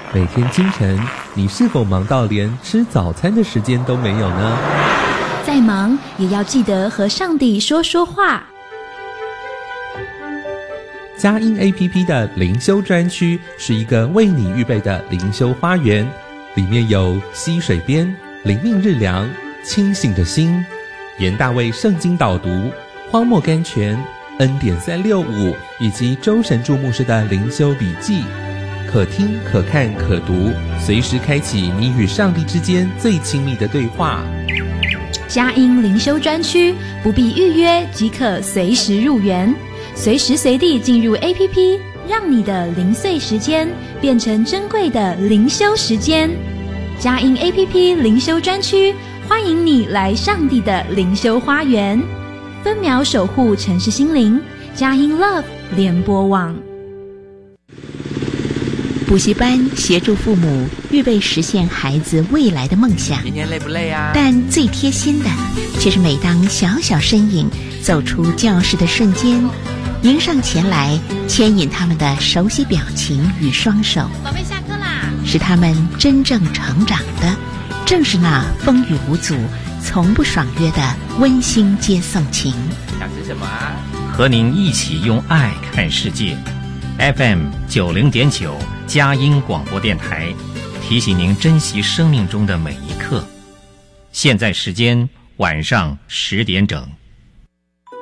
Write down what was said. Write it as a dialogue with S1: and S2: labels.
S1: 每天清晨，你是否忙到连吃早餐的时间都没有呢？
S2: 再忙也要记得和上帝说说话。
S1: 佳音 APP 的灵修专区是一个为你预备的灵修花园，里面有溪水边、灵命日粮、清醒的心、严大卫圣经导读、荒漠甘泉、恩典365以及周神助牧师的灵修笔记，可听可看可读，随时开启你与上帝之间最亲密的对话。
S2: 佳音灵修专区不必预约即可随时入园，随时随地进入 APP， 让你的零碎时间变成珍贵的灵修时间。佳音 APP 灵修专区欢迎你来上帝的灵修花园，分秒守护城市心灵，佳音 Love 联播网。
S3: 补习班协助父母预备实现孩子未来的梦想。
S4: 今天累不累啊？
S3: 但最贴心的，却是每当小小身影走出教室的瞬间，迎上前来牵引他们的熟悉表情与双手。
S2: 宝贝，下课啦！
S3: 使他们真正成长的，正是那风雨无阻、从不爽约的温馨接送情。
S4: 想吃什么啊？
S5: 和您一起用爱看世界。FM 90.9佳音广播电台，提醒您珍惜生命中的每一刻。现在时间晚上10点整。